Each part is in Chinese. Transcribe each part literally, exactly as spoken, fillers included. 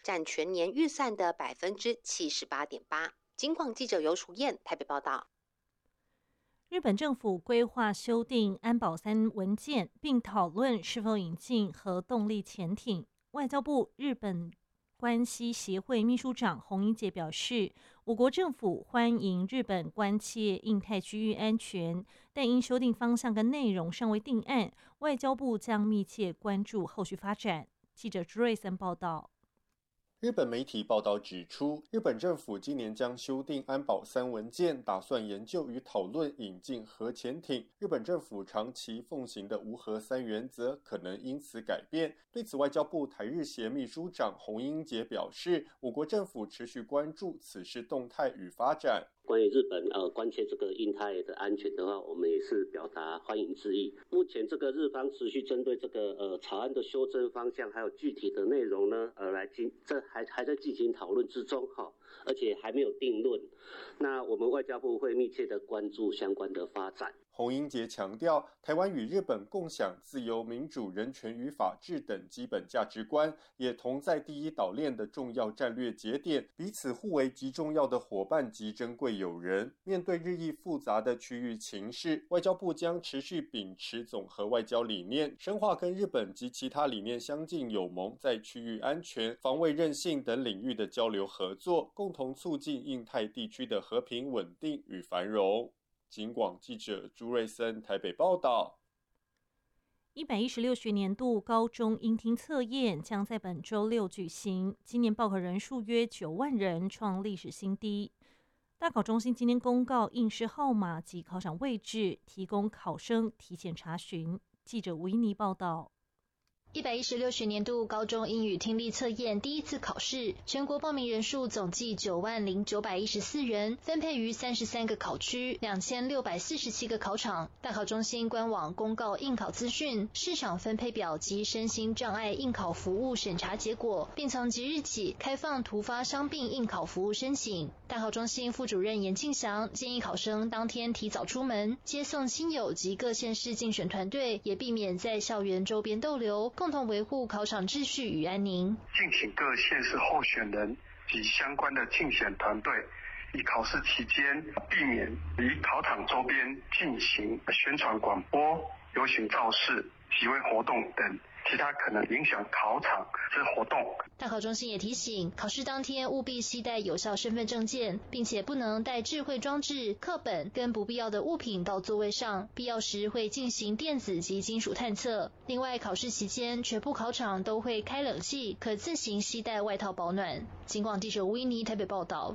占全年预算的百分之七十八点八。警广记者尤淑燕台北报道。 日本政府规划修订安保三文件，并讨论是否引进核动力潜艇。外交部日本关系协会秘书长洪英杰表示，我国政府欢迎日本关切印太区域安全，但因修订方向跟内容尚未定案，外交部将密切关注后续发展。记者朱瑞森报道。 日本媒体报道指出，日本政府今年将修订安保三文件，打算研究与讨论引进核潜艇。日本政府长期奉行的无核三原则可能因此改变。对此，外交部台日协秘书长洪英杰表示，我国政府持续关注此事动态与发展。 关于日本呃关切这个印太的安全的话，我们也是表达欢迎之意。目前这个日方持续针对这个呃草案的修正方向还有具体的内容呢，呃来进这还还在进行讨论之中哈，而且还没有定论。那我们外交部会密切的关注相关的发展。 洪英杰强调，台湾与日本共享自由、民主、人权与法治等基本价值观，也同在第一岛链的重要战略节点，彼此互为极重要的伙伴及珍贵友人。面对日益复杂的区域情势，外交部将持续秉持总和外交理念，深化跟日本及其他理念相近友盟在区域安全、防卫韧性等领域的交流合作，共同促进印太地区的和平稳定与繁荣。警广记者朱瑞森台北报道。 一百一十六学年度高中英听测验将在本周六举行，今年报考人数约九万人，创历史新低。大考中心今天公告应试号码及考场位置，提供考生提前查询。记者维尼报道。 一百一十六学年度高中英语听力测验第一次考试，全国报名人数总计九万零九百一十四人，分配于三十三个考区，两千六百四十七个考场。大考中心官网公告应考资讯、市场分配表及身心障碍应考服务审查结果，并从即日起开放突发伤病应考服务申请。大考中心副主任严庆祥建议考生当天提早出门，接送亲友及各县市竞选团队，也避免在校园周边逗留，共同维护考场秩序与安宁。 敬请各县市候选人及相关的竞选团队，以考试期间避免于考场周边进行宣传广播、游行造势、集会活动等其他可能影响考场之活动。 大考中心也提醒，考试当天务必携带有效身份证件，并且不能带智慧装置、课本跟不必要的物品到座位上，必要时会进行电子及金属探测。另外，考试期间全部考场都会开冷气，可自行携带外套保暖。警广记者维尼台北报道。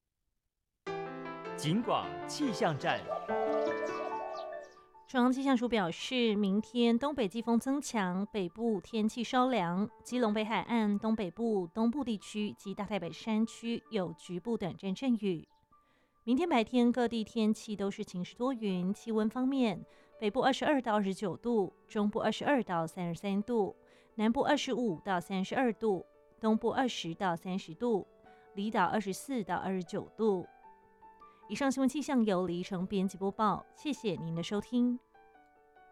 警广气象站。 中央气象署表示，明天东北季风增强，北部天气稍凉，基隆北海岸、东北部、东部地区及大台北山区有局部短暂阵雨。明天白天各地天气都是晴时多云，气温方面，北部二十二到二十九度，中部二十二到三十三度，南部二十五到三十二度，东部二十到三十度，离岛二十四到二十九度。以上新闻气象由李依晨编辑播报，谢谢您的收听。